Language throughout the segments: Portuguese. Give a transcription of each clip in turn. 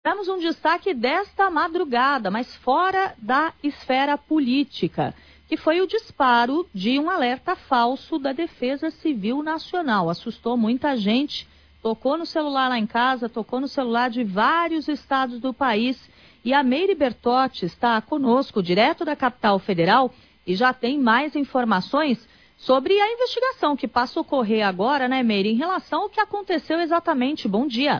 Temos um destaque desta madrugada, mas fora da esfera política, que foi o disparo de um alerta falso da Defesa Civil Nacional. Assustou muita gente, tocou no celular lá em casa, tocou no celular de vários estados do país. E a Meire Bertotti está conosco, direto da capital federal, e já tem mais informações sobre a investigação que passa a ocorrer agora, né, Meire, em relação ao que aconteceu exatamente. Bom dia.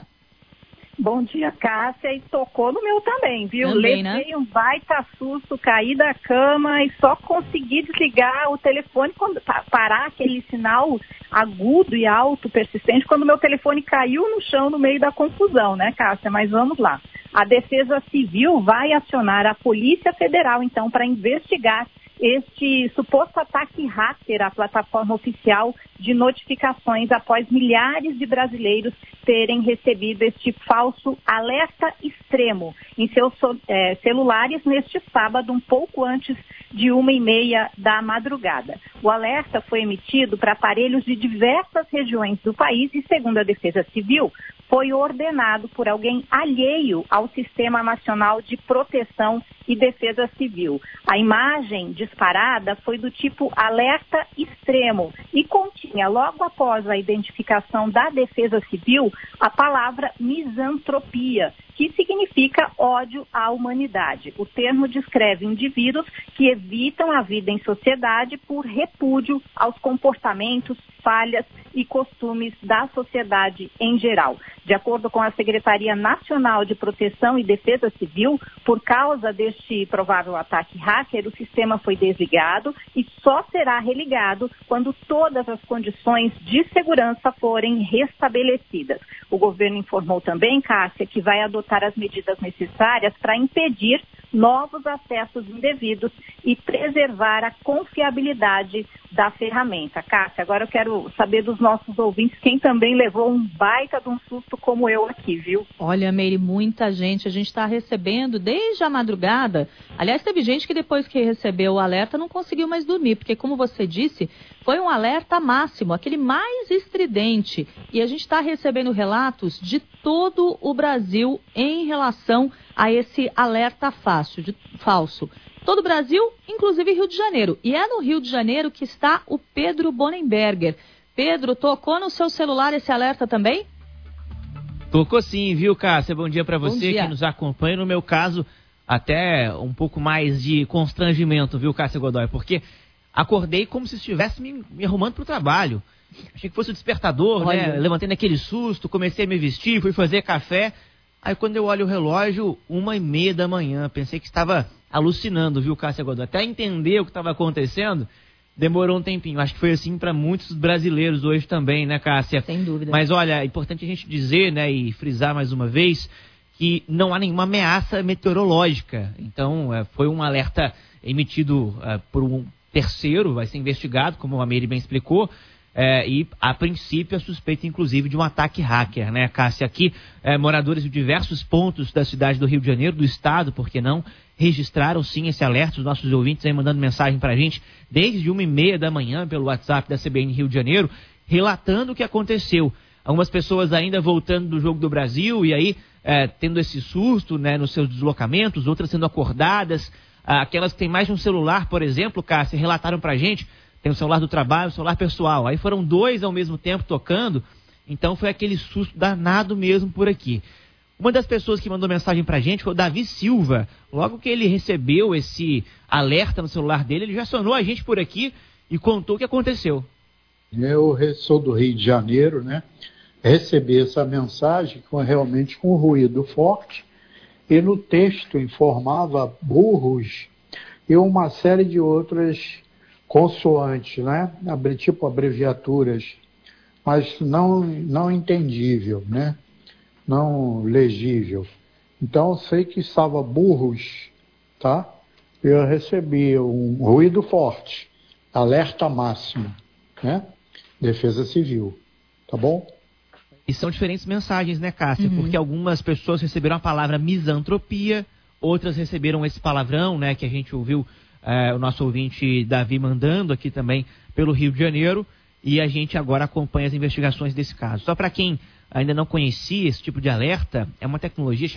Bom dia, Cássia, e tocou no meu também, viu? Também, Levei um baita susto, caí da cama e só consegui desligar o telefone, quando parar aquele sinal agudo e alto, persistente, quando meu telefone caiu no chão no meio da confusão, né, Cássia? Mas vamos lá. A Defesa Civil vai acionar a Polícia Federal, então, para investigar este suposto ataque hacker à plataforma oficial de notificações após milhares de brasileiros terem recebido este falso alerta extremo em seus celulares neste sábado, um pouco antes de 1h30 da madrugada. O alerta foi emitido para aparelhos de diversas regiões do país e, segundo a Defesa Civil, foi ordenado por alguém alheio ao Sistema Nacional de Proteção e Defesa Civil. A imagem disparada foi do tipo alerta extremo e continha, logo após a identificação da Defesa Civil, a palavra misantropia, que significa ódio à humanidade. O termo descreve indivíduos que evitam a vida em sociedade por repúdio aos comportamentos, falhas e costumes da sociedade em geral. De acordo com a Secretaria Nacional de Proteção e Defesa Civil, por causa deste provável ataque hacker, o sistema foi desligado e só será religado quando todas as condições de segurança forem restabelecidas. O governo informou também, Cássia, que vai adotar as medidas necessárias para impedir novos acessos indevidos e preservar a confiabilidade da ferramenta. Cássia, agora eu quero saber dos nossos ouvintes quem também levou um baita de um susto como eu aqui, viu? Olha, Meire, muita gente. A gente está recebendo desde a madrugada. Aliás, teve gente que depois que recebeu o alerta não conseguiu mais dormir, porque como você disse, foi um alerta máximo, aquele mais estridente. E a gente está recebendo relatos de todo o Brasil em relação a esse alerta falso. Todo o Brasil, inclusive Rio de Janeiro. E é no Rio de Janeiro que está o Pedro Bonenberger. Pedro, tocou no seu celular esse alerta também? Tocou sim, viu, Cássia? Bom dia para você que nos acompanha. No meu caso, até um pouco mais de constrangimento, viu, Cássia Godoy? Porque acordei como se estivesse me arrumando para o trabalho. Achei que fosse o despertador, né? Levantei naquele susto, comecei a me vestir, fui fazer café. Aí quando eu olho o relógio, 1h30 da manhã. Pensei que estava alucinando, viu, Cássia Godoy? Até entender o que estava acontecendo, demorou um tempinho. Acho que foi assim para muitos brasileiros hoje também, né, Cássia? Sem dúvida. Mas olha, é importante a gente dizer, né, e frisar mais uma vez, que não há nenhuma ameaça meteorológica. Então, foi um alerta emitido por um terceiro, vai ser investigado, como a Meire bem explicou. E, a princípio, é suspeita, inclusive, de um ataque hacker, né, Cássia? Aqui, moradores de diversos pontos da cidade do Rio de Janeiro, do estado, por que não, registraram, sim, esse alerta. Os nossos ouvintes aí mandando mensagem pra gente desde 1h30 da manhã pelo WhatsApp da CBN Rio de Janeiro, relatando o que aconteceu. Algumas pessoas ainda voltando do Jogo do Brasil e aí tendo esse susto, né, nos seus deslocamentos, outras sendo acordadas. Aquelas que têm mais de um celular, por exemplo, Cássia, relataram pra gente. Tem o celular do trabalho, o celular pessoal. Aí foram 2 ao mesmo tempo tocando, então foi aquele susto danado mesmo por aqui. Uma das pessoas que mandou mensagem pra gente foi o Davi Silva. Logo que ele recebeu esse alerta no celular dele, ele já acionou a gente por aqui e contou o que aconteceu. Eu sou do Rio de Janeiro, né? Recebi essa mensagem realmente com ruído forte e no texto informava burros e uma série de outras consoantes, né? Tipo abreviaturas, mas não entendível, né? Não legível. Então eu sei que estava burros, tá? Eu recebi um ruído forte, alerta máximo, né? Defesa Civil, tá bom? E são diferentes mensagens, né, Cássia? Porque algumas pessoas receberam a palavra misantropia, outras receberam esse palavrão, né, que a gente ouviu o nosso ouvinte Davi mandando aqui também pelo Rio de Janeiro, e a gente agora acompanha as investigações desse caso. Só para quem ainda não conhecia esse tipo de alerta, é uma tecnologia chamada